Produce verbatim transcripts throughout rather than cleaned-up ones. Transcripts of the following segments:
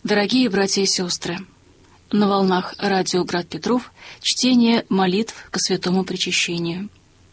Дорогие братья и сестры, на волнах радио «Град Петров» чтение молитв ко святому причащению.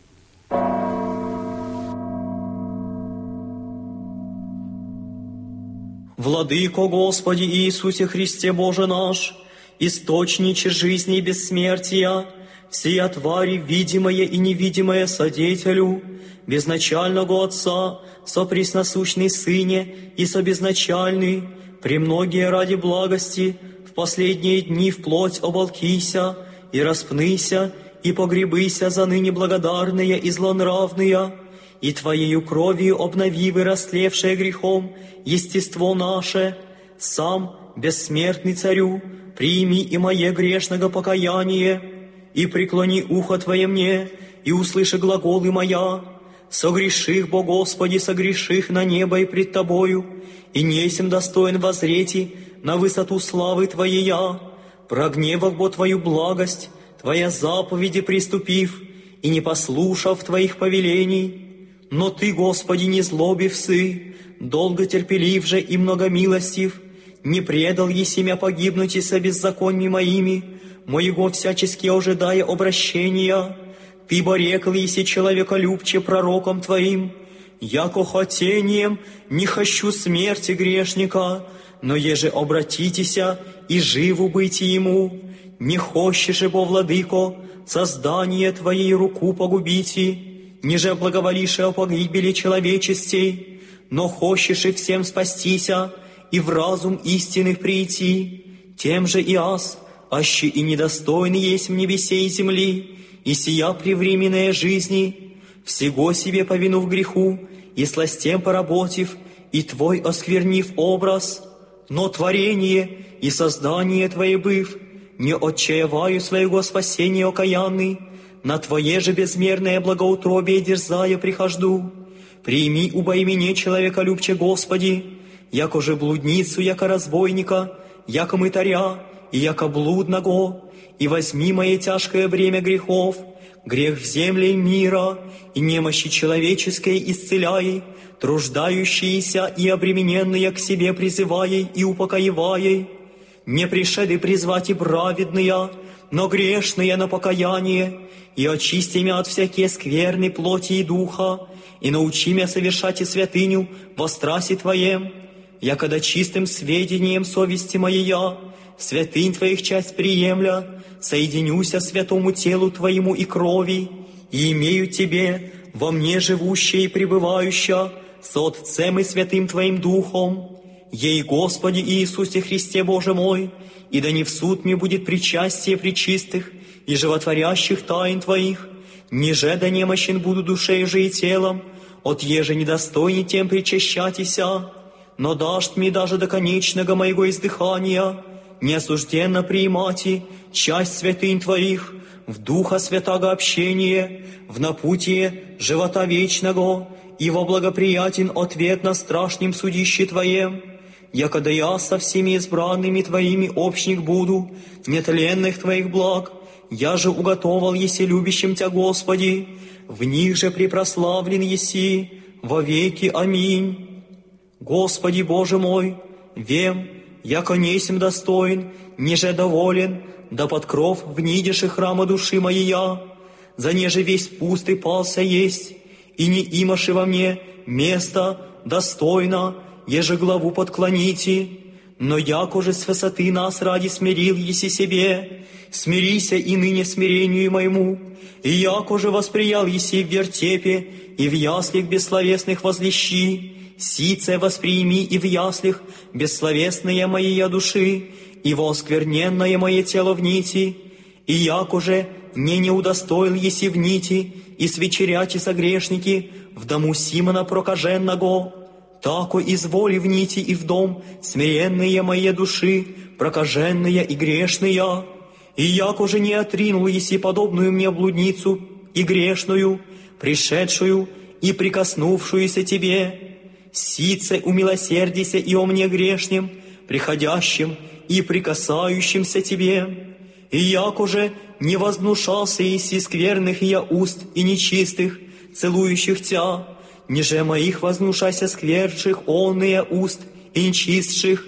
Владыко Господи Иисусе Христе Боже наш, источниче жизни и бессмертия, всея твари, видимое и невидимое содетелю, безначального Отца, сопресносущный Сыне и собезначальный, премногие ради благости, в последние дни вплоть оболкися, и распныся, и погребыся за ныне благодарные и злонравные, и Твоею кровью обновивы растлевшее грехом естество наше, сам, бессмертный Царю, прими и мое грешного покаяние, и преклони ухо Твое мне, и услыши глаголы моя, согреших, бо Господи, согреших на небо и пред Тобою, и несем достоин возрети на высоту славы Твоей я, прогневав бо Твою благость, Твоя заповеди приступив, и не послушав Твоих повелений. Но Ты, Господи, не злобив сы, долго терпелив же и многомилостив, не предал еси мя погибнуть и со беззаконьми моими, моего всячески ожидая обращения. Ты борекал еси человеколюбче пророком Твоим, яко хотением не хочу смерти грешника, но еже обратитеся и живу быть ему, не хочешь, бо, владыко, создание Твоей руку погубите, ниже благоволише о погибели человечестей, но хочешь и всем спастися, и в разум истинных прийти, тем же и аз, аще и недостойный есть в небесе и земли, и сия превременная жизни, всего себе повину в греху, и сластем поработив, и Твой осквернив образ, но творение и создание Твое быв, не отчаяваю своего спасения окаянный, на Твое же безмерное благоутробие дерзая прихожду. Прими убо имени человеколюбче, Господи, яко же блудницу, яко разбойника, яко мытаря, и яко блудного, и возьми мое тяжкое бремя грехов, грех в земле мира, и немощи человеческой исцеляй, труждающиеся и обремененные к себе призывай и упокоевай. Не пришеды призвать и праведные, но грешные на покаяние, и очисти мя от всякие скверны плоти и духа, и научи мя совершать и святыню во страсе Твоем, якода чистым сведением совести моей я, святынь Твоих часть приемля, соединюся святому телу Твоему и крови, и имею Тебе, во мне живущее и пребывающее, с Отцем и Святым Твоим Духом, ей, Господи Иисусе Христе Боже мой, и да не в суд мне будет причастие пречистых и животворящих тайн Твоих, ниже да немощен буду душею же и телом, от еже недостойни тем причащатися, но дашь мне даже до конечного моего издыхания, неосужденно приимати часть святынь Твоих, в Духа Святаго общение, в напутие живота вечного, и во благоприятен ответ на страшном судище Твоем, якода я со всеми избранными Твоими общник буду, нетленных Твоих благ, я же уготовал еси любящим Тя, Господи, в них же препрославлен еси, во веки. Аминь. Господи Боже мой, вем, яко несем достоин, ниже доволен, да под кров внидеши храма души моей я, за неже весь пустый пался есть, и не имаши во мне место достойно, еже главу подклоните, но яко же с высоты нас ради смирил еси себе, смирися и ныне смирению моему, и яко же восприял еси в вертепе и в яслях бессловесных возлещи, сице восприими и в яслях бессловесные моей души, и воскверненное мое тело в нити, и яко же не не удостоил еси в нити, и свечеряти согрешники в дому Симона прокаженного, тако изволи в нити и в дом смиренные мои души, прокаженные и грешные, и яко же не отринул еси подобную мне блудницу и грешную, пришедшую и прикоснувшуюся Тебе, сице умилосердися и о мне грешнем, приходящим и прикасающимся Тебе, и яко же не вознушался еси скверных я уст и нечистых, целующих Тя, ниже моих вознушайся скверших онные уст и нечистших,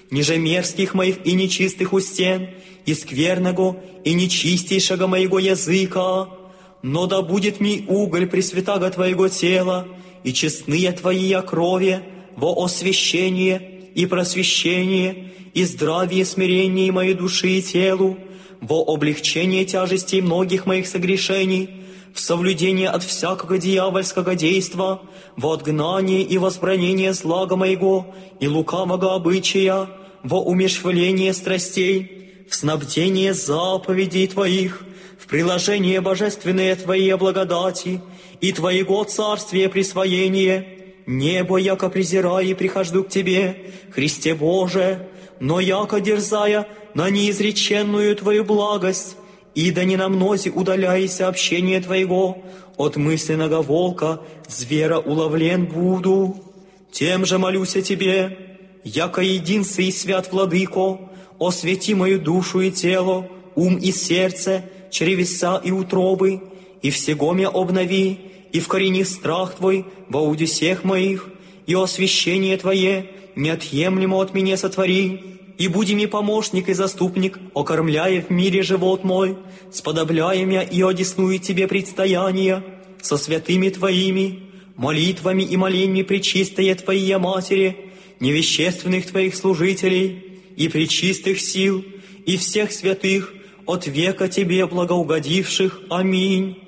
ниже мерзких моих и нечистых устен, и скверного и нечистейшего моего языка. Но да будет ми уголь пресвятаго Твоего тела, и честные Твои крови во освящение и просвещение, и здравие и смирение моей души и телу, во облегчение тяжестей многих моих согрешений, в соблюдение от всякого дьявольского действа, во отгнание и возбранение злага моего и лукавого обычая, во умерщвление страстей, в снабдение заповедей Твоих, в приложение божественные Твои благодати и Твоего царствия присвоение. Небо, яко презирая, и прихожду к Тебе, Христе Боже, но яко дерзая на неизреченную Твою благость, и да не на мнозе удаляйся общение Твоего, от мысленного волка звера уловлен буду. Тем же молюся Тебе, яко единстве и свят Владыко, освети мою душу и тело, ум и сердце, чревеса и утробы, и всего мя обнови, и вкорени страх Твой во уде всех моих, и освящение Твое неотъемлемо от меня сотвори, и буди ми помощник и заступник, окормляя в мире живот мой, сподобляя мя и одесную Тебе предстояние, со святыми Твоими, молитвами и моленьми пречистая Твоя Матери, невещественных Твоих служителей, и пречистых сил, и всех святых, от века Тебе благоугодивших. Аминь.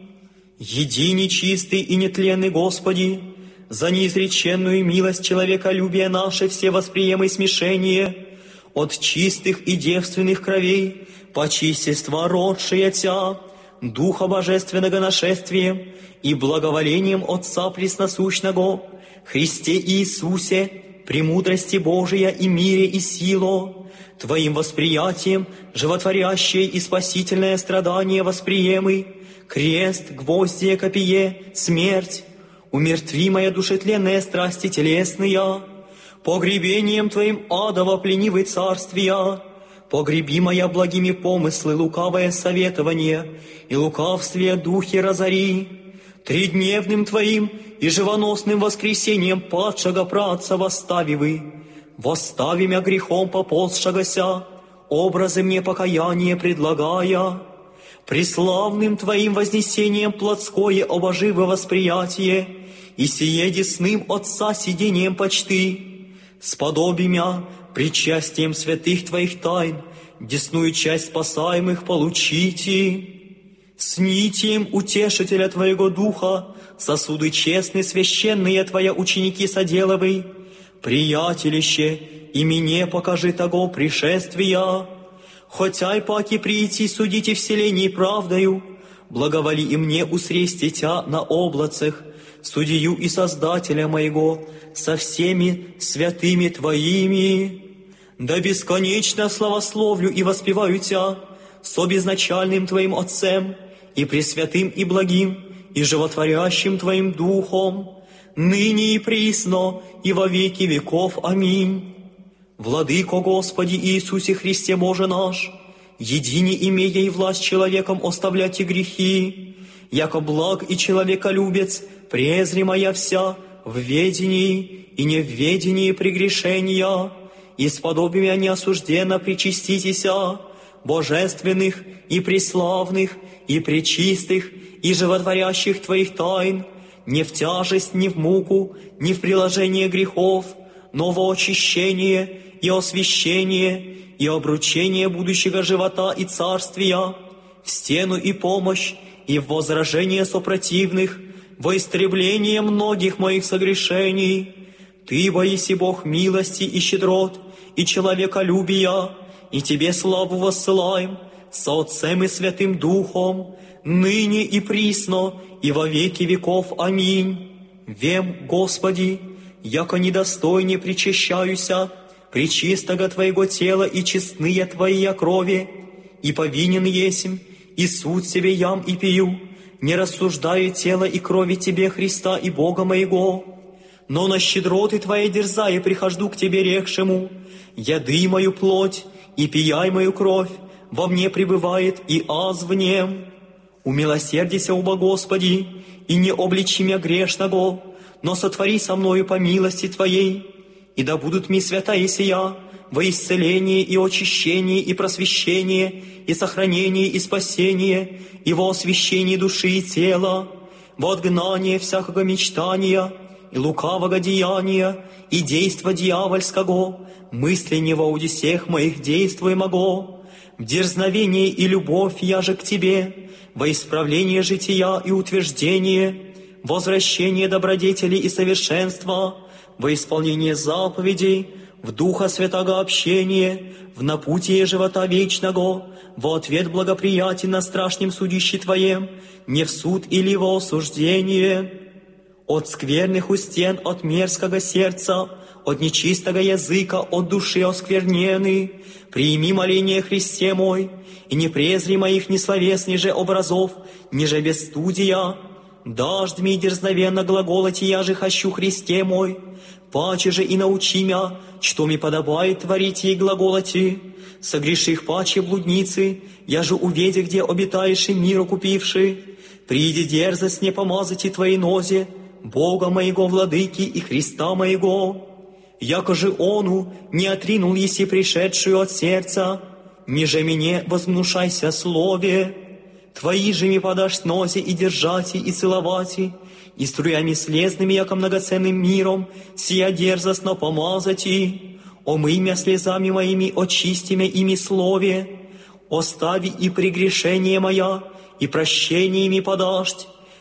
Еди нечистый и нетленный Господи, за неизреченную милость человеколюбия наше все восприемы смешение, от чистых и девственных кровей, почистества родшие Тя, Духа Божественного нашествием и благоволением Отца Пресносущного, Христе Иисусе, премудрости Божия и мире и силу, Твоим восприятием животворящее и спасительное страдание восприемы, крест, гвоздие, копье, смерть, умертви моя душетленная страсти телесные, погребением Твоим адово пленивый царствия, погреби моя благими помыслы лукавое советование и лукавствие духи разори, тридневным Твоим и живоносным воскресением падшего праотца восставивы, восстави мя грехом поползшегося, образы мне покаяние предлагая, преславным Твоим вознесением плотское обоживо восприятие, и сие десным Отца сидением почты, сподоби мя причастием святых Твоих тайн, десную часть спасаемых получите, с нитием утешителя Твоего Духа, сосуды честные, священные Твоя ученики соделывай, приятелище, и мне покажи того пришествия, хотя и паки прийти судите вселении правдою, благоволи и мне усрести Тя на облацах, судью и Создателя моего, со всеми святыми Твоими. Да бесконечно славословлю и воспеваю Тя, со безначальным Твоим Отцем, и пресвятым и благим, и животворящим Твоим Духом, ныне и присно, и во веки веков. Аминь. Владыко Господи Иисусе Христе Боже наш, едине имея и власть человеком оставлять и грехи, яко благ и человеколюбец, презри моя вся в ведении и не в ведении прегрешения, и сподоби мя неосужденно причаститеся, божественных и преславных, и пречистых, и животворящих Твоих тайн, не в тяжесть, ни в муку, ни в приложение грехов, но во очищение и освящение, и обручение будущего живота и царствия, в стену и помощь, и в возражение сопротивных, во истребление многих моих согрешений. Ты, боиси Бог милости и щедрот, и человеколюбия, и Тебе славу воссылаем со Отцем и Святым Духом, ныне и присно, и во веки веков. Аминь. Вем, Господи, яко недостойне причащаюся пречистого Твоего тела и честные Твои крови, и повинен есмь, и суд себе ям и пью, не рассуждаю тело и крови Тебе, Христа и Бога моего, но на щедроты Твои дерзая прихожду к Тебе рекшему, яды мою плоть и пияй мою кровь, во мне пребывает и аз в нем. Умилосердися, оба Господи, и не обличи мя грешного, но сотвори со мною по милости Твоей, и да будут ми святая сия во исцеление и очищение и просвещение, и сохранение и спасение, и во освящение души и тела, во отгнание всякого мечтания и лукавого деяния, и действа дьявольского, мысление во удесех моих действуемого, в дерзновение и любовь я же к Тебе, во исправление жития и утверждение, возвращение добродетели и совершенства, во исполнение заповедей, в Духа Святого общения, в напутие живота вечного, во ответ благоприятий на страшном судище Твоем, не в суд или во осуждение. От скверных устен, от мерзкого сердца, от нечистого языка, от души осквернены, прими моление Христе мой, и не презри моих несловесни же образов, ниже бесстудия. Дождь ми дерзновенно глаголати, я же хочу Христе мой, паче же и научи мя, что ми подобает творить ей глаголати. Согреших паче блудницы, я же уведи, где обитаешь и миру купивши. Приди дерзость не помазать и Твоей нозе, Бога моего, владыки и Христа моего. Яко же Ону не отринул еси пришедшую от сердца, ниже мне возмнушайся слове. Твои же ми подашь нозе и держати, и целовати, и струями слезными, яко многоценным миром, сия дерзостно помазати. Омый мя слезами моими, очисти мя ими слове, остави и прегрешение моя, и прощениями подашь.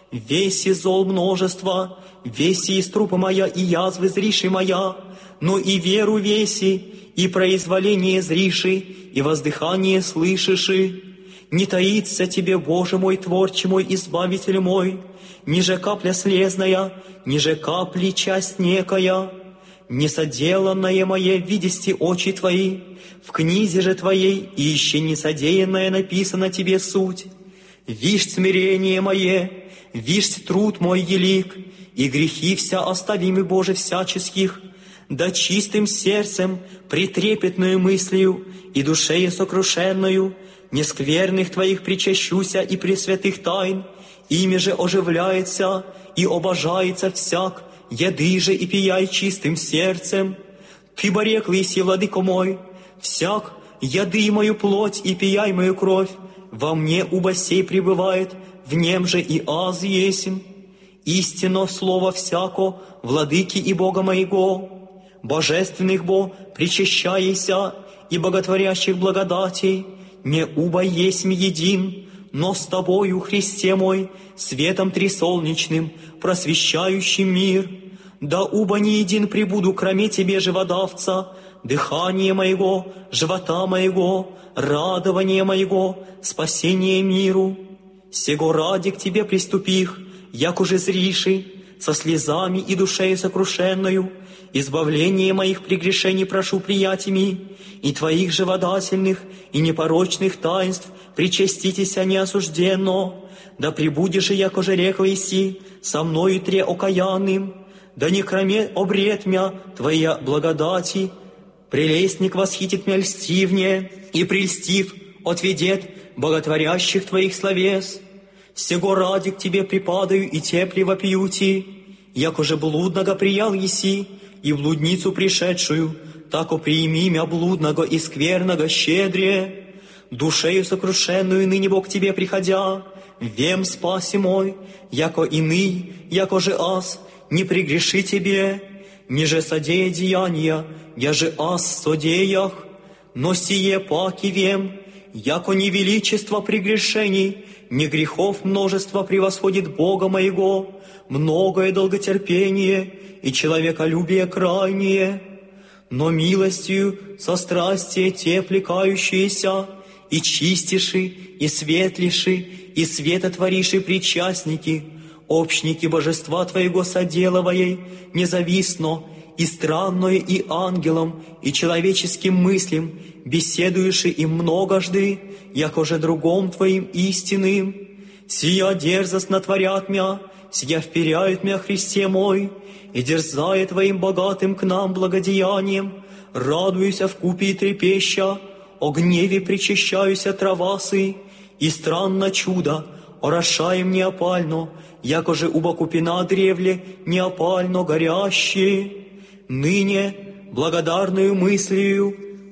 Веси зол множество, веси из трупа моя, и язвы зриши моя, но и веру веси, и произволение зриши, и воздыхание слышиши. Не таится Тебе, Боже мой, Творче мой, Избавитель мой, ниже капля слезная, ниже капли часть некая. Несоделанное мое видести очи Твои, в книзе же Твоей, и еще несодеянное написано Тебе суть. Вишь смирение мое, вишь труд мой елик, и грехи вся оставимы, Боже, всяческих, да чистым сердцем, претрепетную мыслью и душею сокрушенную, нескверных Твоих причащуся и пресвятых тайн, ими же оживляется и обожается всяк, еды же и пияй чистым сердцем. Ты бореклый си, владыко мой, всяк, еды мою плоть и пияй мою кровь, во мне уба сей пребывает, в нем же и аз есмь. Истинно слово всяко, владыки и Бога моего, божественных бо, причащайся, и боготворящих благодатей, не уба есмь един, но с Тобою, Христе мой, светом трисолнечным, просвещающим мир. Да уба не един прибуду, кроме Тебе, живодавца, дыхание моего, живота моего, радование моего, спасение миру. Сего ради к Тебе приступих, як уже зриши, со слезами и душею сокрушенную, избавление моих прегрешений прошу приятиями, и Твоих живодательных и непорочных таинств причаститеся неосужденно, да прибудешь же, яко же рекла иси, со мною тре окаянным, да не кроме обрет мя Твоя благодати, прелестник восхитит мя льстивнее, и прельстив отведет боготворящих Твоих словес. Сего ради к Тебе припадаю и тепле вопиюти, яко же блудного приял еси, и блудницу пришедшую, тако приими мя блудного и скверного щедрее. Душею сокрушенную ныне Бог к Тебе приходя, вем спаси мой, яко иный, яко же аз, не прегреши Тебе, ниже содея деяния, я же аз содеях, но сие паки вем, яко не величество прегрешений, не грехов множество превосходит Бога моего, многое долготерпение и человеколюбие крайнее, но милостью со страстие те плекающиеся, и чистиши, и светлиши, и светотвориши причастники, общники божества Твоего соделывая, независно, и странное, и ангелом, и человеческим мыслям, беседуешь им многожды, яко же другом Твоим истинным. Сия дерзостно творят мя, сия вперяют мя, Христе мой, и дерзая Твоим богатым к нам благодеянием, радуюся вкупе и трепеща, о гневе причащаюся травасы, и странно чудо, орошаем неопально, яко же уба купина древле неопально горящие. Ныне, благодарную мыслью,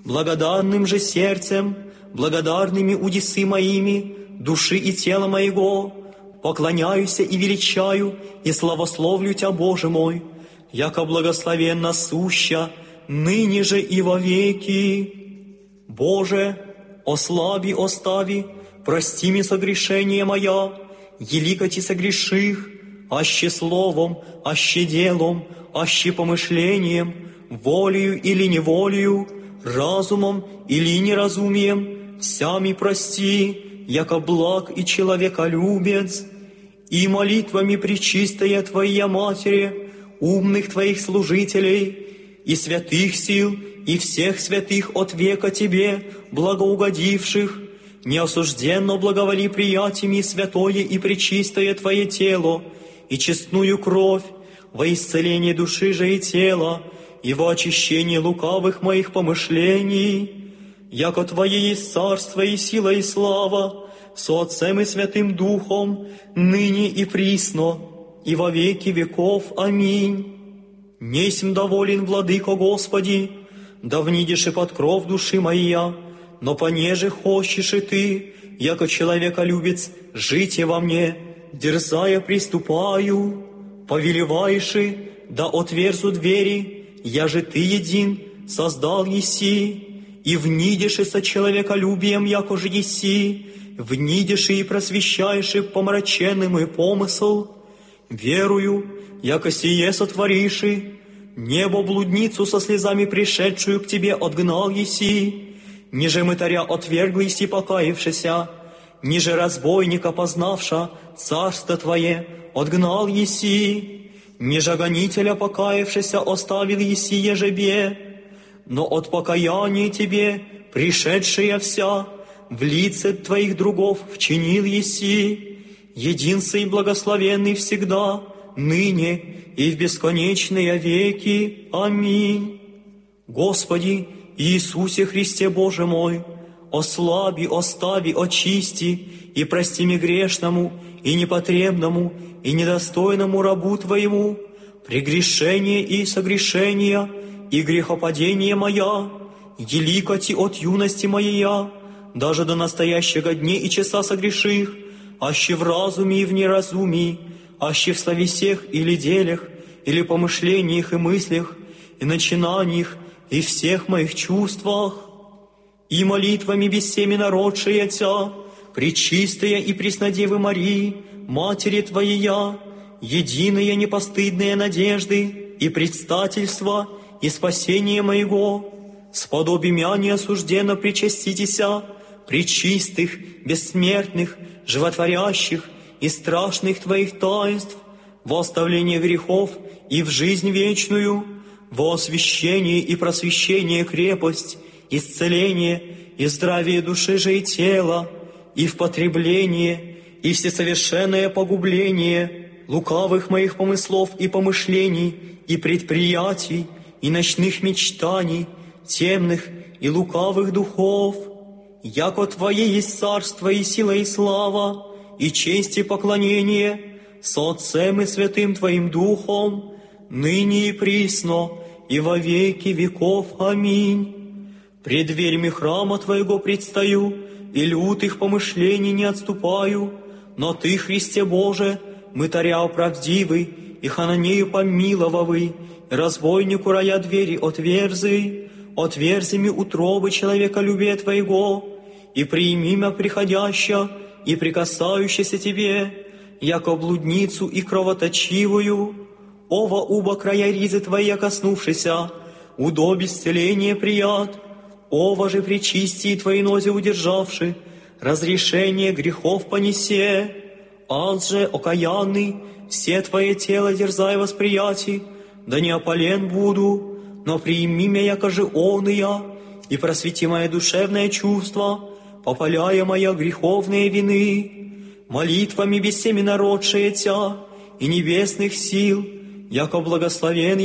Благодарным же сердцем, благодарными удесы моими, души и тела моего, поклоняюся и величаю, и славословлю Тя, Боже мой, яко благословенна суща, ныне же и вовеки. Боже, ослаби, остави, прости ми согрешение моя, елико Ти согреших, аще словом, аще делом, аще помышлением, волею или неволею, разумом или неразумием, всями прости, яко благ и человеколюбец, и молитвами пречистая Твоя Матери, умных Твоих служителей, и святых сил, и всех святых от века Тебе, благоугодивших, неосужденно благоволи приятиями святое и пречистое Твое тело, и честную кровь, во исцеление души же и тела, и во очищение лукавых моих помышлений, яко Твое есть царство и сила и слава, со Отцем и Святым Духом, ныне и присно, и во веки веков. Аминь. Несем доволен, Владыко Господи, да внидишь и под кров души моя, но понеже хочешь и Ты, яко человеколюбец, житие во мне, дерзая приступаю, повелеваешь и, да отверзу двери, я же Ты един создал еси, и внидишь и со человеколюбием, яко же еси, внидишь и просвещаешь и помраченным и помысл, верую, яко сие сотворишь и, небо блудницу со слезами пришедшую к Тебе отгнал еси, ниже мытаря отвергл еси покаявшися, ниже разбойника познавша царство Твое отгнал еси, ниже гонителя покаявшися оставил еси ежебе, но от покаяния Тебе, пришедшая вся, в лице Твоих другов вчинил еси, единственный и благословенный всегда, ныне и в бесконечные веки. Аминь. Господи Иисусе Христе Боже мой, ослаби, остави, очисти и прости ми грешному и непотребному и недостойному рабу Твоему прегрешение и согрешения и грехопадение моя, елико Ти от юности моя, даже до настоящего дня и часа согреших, аще в разуме и в неразумии, аще в слове сех или делях, или помышлениях и мыслях, и начинаниях, и всех моих чувствах, и молитвами без семени родшая Тя, пречистая и преснодевы Марии, Матери Твоя, единая непостыдная надежды и предстательства и спасение моего, сподоби мя неосужденно причаститеся, пречистых, бессмертных, животворящих и страшных Твоих таинств, во оставление грехов и в жизнь вечную, во освящение и просвещение крепость, исцеление и здравие души же и тела, и в потребление, и всесовершенное погубление лукавых моих помыслов и помышлений, и предприятий, и ночных мечтаний, темных и лукавых духов, яко Твое есть царство и сила и слава, и честь и поклонение со Отцем и Святым Твоим Духом, ныне и присно, и во веки веков. Аминь. Пред дверями храма Твоего предстаю, и лютых помышлений не отступаю, но Ты, Христе Боже, мытаря правдивый, и хананею помиловавый, и разбойнику рая двери отверзы, отверзи ми утробы человеколюбия Твоего, и приими мя приходяща, и прикасающаяся Тебе, яко блудницу и кровоточивую, ова уба края ризы Твоя коснувшися, удобь исцеление прият, ова же причисти Твои нозе удержавши, разрешение грехов понесе, аз же окаянный, все Твое тело дерзай восприятий, да не опален буду, но приими мя яко же он и я, и просвети мое душевное чувство, попаляя моя греховные вины, молитвами без семени родшая Тя и небесных сил, яко благословен